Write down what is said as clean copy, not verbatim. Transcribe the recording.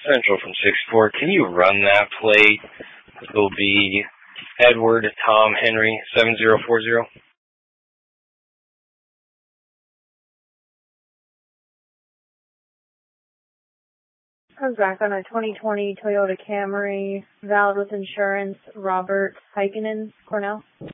Central from 6-4. Can you run that plate? It'll be Edward Tom Henry 7040. Comes back on a 2020 Toyota Camry, valid with insurance, Robert Heikkinen, Cornell.